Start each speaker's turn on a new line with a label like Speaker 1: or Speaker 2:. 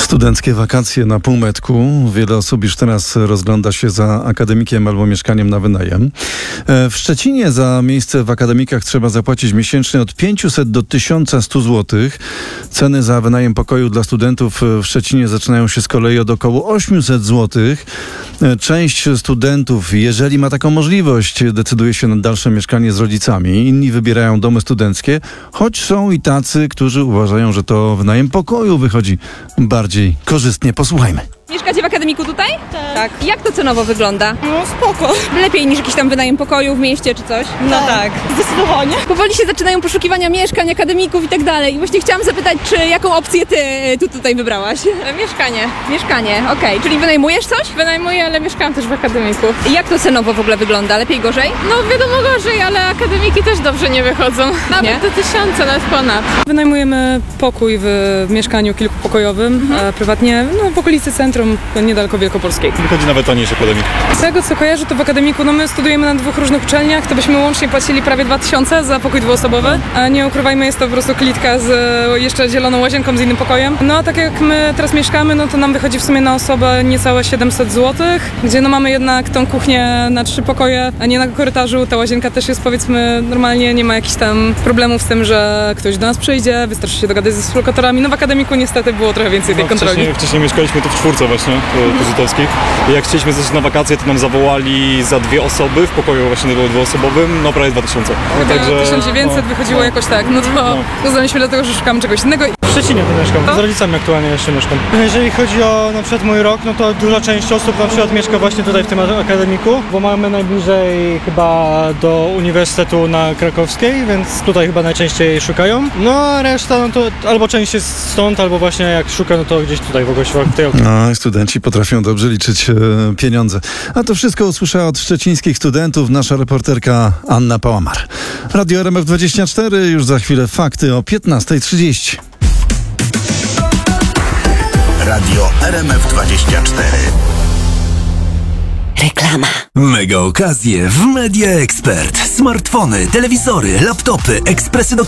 Speaker 1: Studenckie wakacje na półmetku. Wiele osób już teraz rozgląda się za akademikiem albo mieszkaniem na wynajem. W Szczecinie za miejsce w akademikach trzeba zapłacić miesięcznie od 500 do 1100 zł. Ceny za wynajem pokoju dla studentów w Szczecinie zaczynają się z kolei od około 800 zł. Część studentów, jeżeli ma taką możliwość, decyduje się na dalsze mieszkanie z rodzicami. Inni wybierają domy studenckie, choć są i tacy, którzy uważają, że to wynajem pokoju wychodzi bardziej korzystnie. Posłuchajmy.
Speaker 2: Mieszkacie w akademiku tutaj?
Speaker 3: Tak.
Speaker 2: Jak to cenowo wygląda?
Speaker 3: No spoko.
Speaker 2: Lepiej niż jakiś tam wynajem pokoju w mieście czy coś?
Speaker 3: No tak. Zdecydowanie.
Speaker 2: Powoli się zaczynają poszukiwania mieszkań, akademików i tak dalej. I właśnie chciałam zapytać, czy jaką opcję ty tutaj wybrałaś?
Speaker 3: Mieszkanie.
Speaker 2: Mieszkanie, okej. Czyli wynajmujesz coś?
Speaker 3: Wynajmuję, ale mieszkam też w akademiku.
Speaker 2: I jak to cenowo w ogóle wygląda? Lepiej, gorzej?
Speaker 3: No wiadomo gorzej, ale akademiki też dobrze nie wychodzą. Nawet do 1000, nawet ponad.
Speaker 4: Wynajmujemy pokój w mieszkaniu kilkupokojowym, prywatnie, w okolicy centrum, niedaleko Wielkopolskiej.
Speaker 5: Wychodzi nawet taniej niż akademik.
Speaker 4: Z tego co kojarzę, to w akademiku, my studujemy na 2 różnych uczelniach, to byśmy łącznie płacili prawie 2000 za pokój dwuosobowy, a nie ukrywajmy, jest to po prostu klitka z jeszcze zieloną łazienką z innym pokojem. No a tak jak my teraz mieszkamy, to nam wychodzi w sumie na osobę niecałe 700 zł, gdzie mamy jednak tą kuchnię na 3 pokoje, a nie na korytarzu. Ta łazienka też jest, powiedzmy, normalnie, nie ma jakichś tam problemów z tym, że ktoś do nas przyjdzie, wystarczy się dogadać ze współlokatorami. W akademiku niestety było trochę więcej tej kontroli.
Speaker 5: Wcześniej mieszkaliśmy tu w 4 właśnie, pozytowskiej. I jak chcieliśmy zejść na wakacje, to nam zawołali za 2 osoby, w pokoju właśnie było dwuosobowym, prawie 2000.
Speaker 4: Także 1900 wychodziło jakoś tak, to uznaliśmy dlatego, że szukamy czegoś innego.
Speaker 6: W Szczecinie to mieszkam, z rodzicami aktualnie jeszcze mieszkam. Jeżeli chodzi o na przykład mój rok, to duża część osób na przykład mieszka właśnie tutaj w tym akademiku, bo mamy najbliżej chyba do Uniwersytetu na Krakowskiej, więc tutaj chyba najczęściej szukają. No a reszta, to albo część jest stąd, albo właśnie jak szuka, to gdzieś tutaj w ogóle w tej okolicy.
Speaker 1: No, studenci potrafią dobrze liczyć pieniądze. A to wszystko usłyszała od szczecińskich studentów nasza reporterka Anna Pałamar. Radio RMF24, już za chwilę fakty o 15:30.
Speaker 7: Radio RMF24.
Speaker 8: Reklama.
Speaker 7: Mega okazje w Media Expert. Smartfony, telewizory, laptopy, ekspresy do